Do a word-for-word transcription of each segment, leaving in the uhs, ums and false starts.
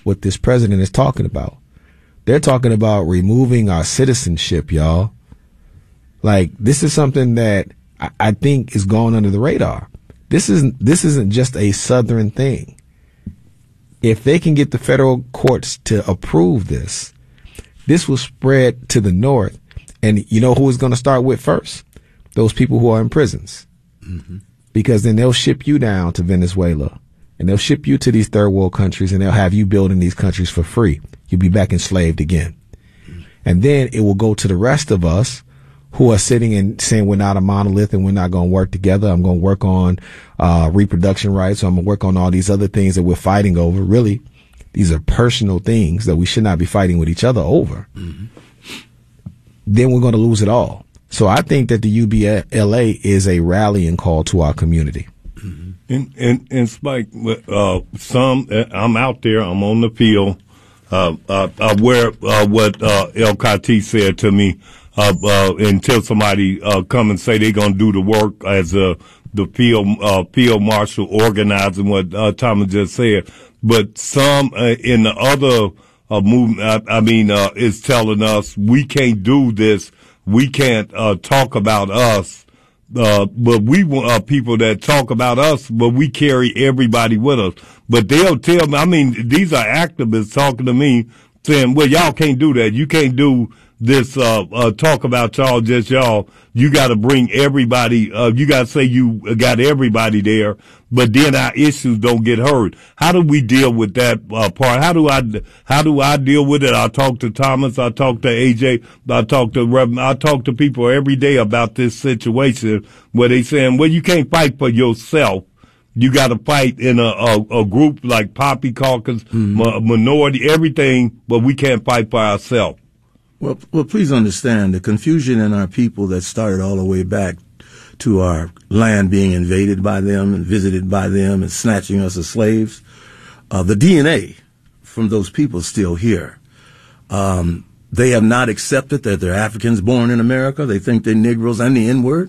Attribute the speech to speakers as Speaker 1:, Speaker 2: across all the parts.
Speaker 1: what this president is talking about. They're talking about removing our citizenship, y'all. Like, this is something that I, I think is going under the radar. This isn't, this isn't just a Southern thing. If they can get the federal courts to approve this, this will spread to the North. And you know who is going to start with first? Those people who are in prisons. Mm-hmm. Because then they'll ship you down to Venezuela, and they'll ship you to these third world countries, and they'll have you build in these countries for free. You'll be back enslaved again. Mm-hmm. And then it will go to the rest of us who are sitting and saying we're not a monolith and we're not going to work together. I'm going to work on uh, reproduction rights. So I'm going to work on all these other things that we're fighting over. Really, these are personal things that we should not be fighting with each other over. Mm-hmm. Then we're going to lose it all. So I think that the U B L A is a rallying call to our community.
Speaker 2: Mm-hmm. And, and, and Spike, uh, some, I'm out there, I'm on the field, uh, uh, I wear, uh, what, uh, El Kati said to me, uh, uh, until somebody, uh, come and say they're going to do the work as a, the field, uh, field marshal organizing what, uh, Thomas just said. But some, uh, in the other, uh, movement, I, I mean, uh, is telling us we can't do this. We can't, uh, talk about us, uh, but we want uh, people that talk about us, but we carry everybody with us. But they'll tell me, I mean, these are activists talking to me saying, well, y'all can't do that. You can't do this, uh, uh, talk about y'all, just y'all. You got to bring everybody, uh, you got to say you got everybody there, but then our issues don't get heard. How do we deal with that, uh, part? How do I, how do I deal with it? I talk to Thomas, I talk to A J, I talk to Reverend, I talk to people every day about this situation where they saying, well, you can't fight for yourself. You got to fight in a, a, a group like Poppy Caucus, mm-hmm. ma- minority, everything, but we can't fight for ourselves.
Speaker 3: Well, well, please understand the confusion in our people that started all the way back to our land being invaded by them and visited by them and snatching us as slaves. Uh, the D N A from those people is still here. Um, they have not accepted that they're Africans born in America. They think they're Negroes and the N-word.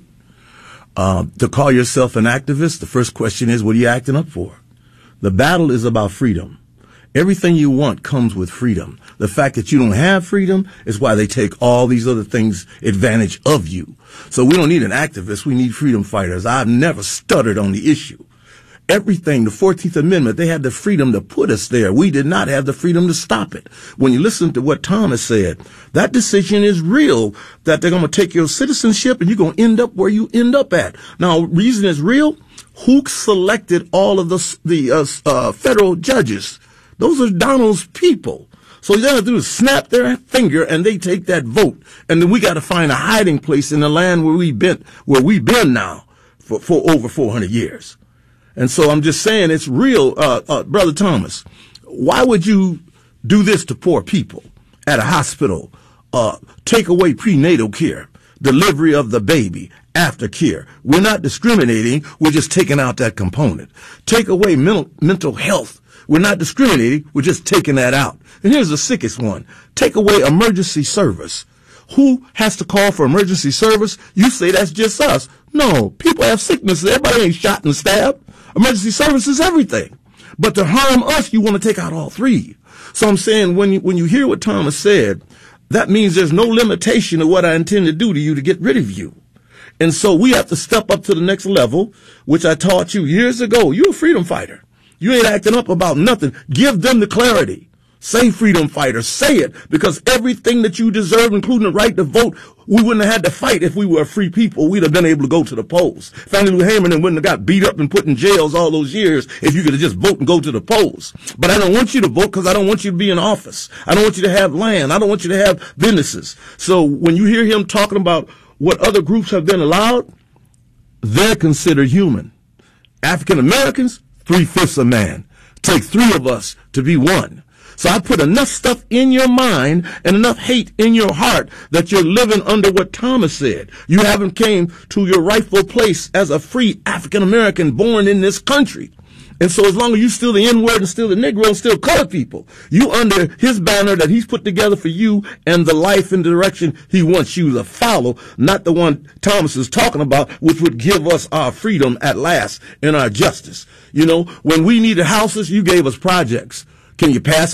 Speaker 3: Uh, to call yourself an activist, the first question is, what are you acting up for? The battle is about freedom. Everything you want comes with freedom. The fact that you don't have freedom is why they take all these other things advantage of you. So we don't need an activist. We need freedom fighters. I've never stuttered on the issue. Everything, the fourteenth Amendment, they had the freedom to put us there. We did not have the freedom to stop it. When you listen to what Thomas said, that decision is real, that they're going to take your citizenship and you're going to end up where you end up at. Now, reason is real. Who selected all of the, the uh, uh, federal judges? Those are Donald's people. So all you got to do is snap their finger and they take that vote. And then we got to find a hiding place in the land where we've been, where we've been now for, for over four hundred years. And so I'm just saying it's real, uh, uh, Brother Thomas. Why would you do this to poor people at a hospital? Uh, take away prenatal care, delivery of the baby, aftercare. We're not discriminating. We're just taking out that component. Take away mental, mental health. We're not discriminating. We're just taking that out. And here's the sickest one. Take away emergency service. Who has to call for emergency service? You say that's just us. No, people have sicknesses. Everybody ain't shot and stabbed. Emergency service is everything. But to harm us, you want to take out all three. So I'm saying when you, when you hear what Thomas said, that means there's no limitation of what I intend to do to you to get rid of you. And so we have to step up to the next level, which I taught you years ago. You're a freedom fighter. You ain't acting up about nothing. Give them the clarity. Say freedom fighter. Say it. Because everything that you deserve, including the right to vote, we wouldn't have had to fight if we were a free people. We'd have been able to go to the polls. Fannie Lou Hamerman wouldn't have got beat up and put in jails all those years if you could have just vote and go to the polls. But I don't want you to vote because I don't want you to be in office. I don't want you to have land. I don't want you to have businesses. So when you hear him talking about what other groups have been allowed, they're considered human. African Americans, three-fifths of man. Take three of us to be one. So I put enough stuff in your mind and enough hate in your heart that you're living under what Thomas said. You haven't came to your rightful place as a free African American born in this country. And so as long as you still the N-word and still the Negro and still colored people, you under his banner that he's put together for you and the life and direction he wants you to follow, not the one Thomas is talking about, which would give us our freedom at last and our justice. You know, when we needed houses, you gave us projects. Can you pass